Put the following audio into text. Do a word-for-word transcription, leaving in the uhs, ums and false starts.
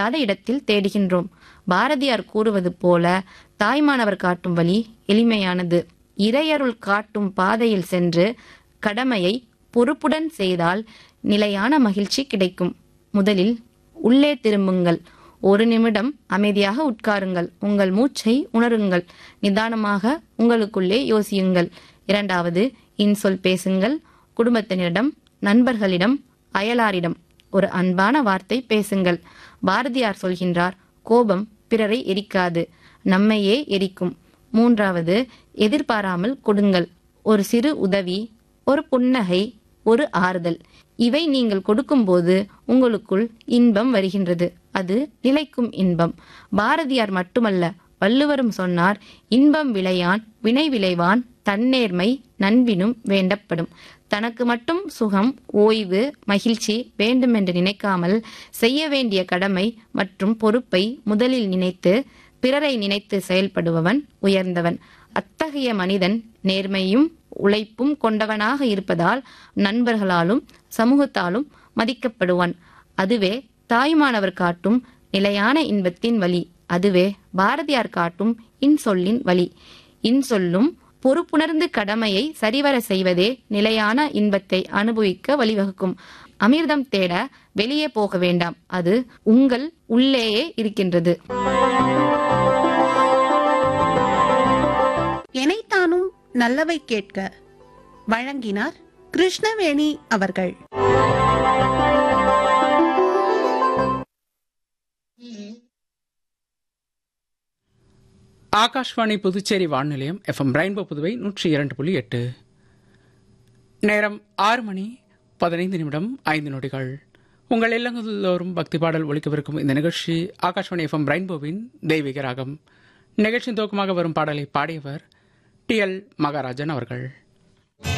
இல்லாத இடத்தில் தேடுகின்றோம். பாரதியார் கூறுவது போல தாய்மானவர் காட்டும் வழி எளிமையானது. இறையருள் காட்டும் பாதையில் சென்று கடமையை பொறுப்புடன் செய்தால் நிலையான மகிழ்ச்சி கிடைக்கும். முதலில் உள்ளே திரும்புங்கள். ஒரு நிமிடம் அமைதியாக உட்காருங்கள். உங்கள் மூச்சை உணருங்கள். நிதானமாக உங்களுக்குள்ளே யோசியுங்கள். இரண்டாவது, இன்சொல் பேசுங்கள். குடும்பத்தினரிடம், நண்பர்களிடம், அயலாரிடம் ஒரு அன்பான வார்த்தை பேசுங்கள். பாரதியார் சொல்கின்றார், கோபம் பிறரை எரிக்காது, நம்மையே எரிக்கும். மூன்றாவது, எதிர்பாராமல் கொடுங்கள். ஒரு சிறு உதவி, ஒரு புன்னகை, ஒரு ஆறுதல். இவை நீங்கள் கொடுக்கும்போது உங்களுக்குள் இன்பம் வருகின்றது. அது நிலைக்கும் இன்பம். பாரதியார் மட்டுமல்ல, வள்ளுவரும் சொன்னார், இன்பம் விளையான் வினை விளைவான் தன்னேர்மை நண்பினும் வேண்டப்படும். தனக்கு மட்டும் சுகம், ஓய்வு, மகிழ்ச்சி வேண்டுமென்று நினைக்காமல் செய்ய வேண்டிய கடமை மற்றும் பொறுப்பை முதலில் நினைத்து பிறரை நினைத்து செயல்படுபவன் உயர்ந்தவன். அத்தகைய மனிதன் நேர்மையும் உழைப்பும் கொண்டவனாக இருப்பதால் நண்பர்களாலும் சமூகத்தாலும் மதிக்கப்படுவான். அதுவே தாய்மானவர் காட்டும் நிலையான இன்பத்தின் வழி. அதுவே பாரதியார் காட்டும் இன்சொல்லின் வழி. இன்சொல்லும் பொறுப்புணர்ந்து கடமையை சரிவர செய்வதே நிலையான இன்பத்தை அனுபவிக்க வழிவகுக்கும். அமிர்தம் தேட வெளியே போக வேண்டாம், அது உங்கள் உள்ளேயே இருக்கின்றது. எனைத்தானும் நல்லவை கேட்க வழங்கினார் கிருஷ்ணவேணி அவர்கள். ஆகாஷ்வாணி புதுச்சேரி வானொலியம் எஃப்எம் ரெயின்போ புதுவை நூற்றி இரண்டு புள்ளி எட்டு. நேரம் ஆறு மணி பதினைந்து நிமிடம் ஐந்து நொடிகள். உங்கள் இல்லங்களோரும் பக்தி பாடல் ஒலிக்கவிருக்கும் இந்த நிகழ்ச்சி ஆகாஷ்வாணி எஃப்எம் ரெயின்போவின் தெய்வீக ராகம். நிகழ்ச்சியின் துவக்கமாக வரும் பாடலை பாடியவர் டி எல் மகாராஜன் அவர்கள்.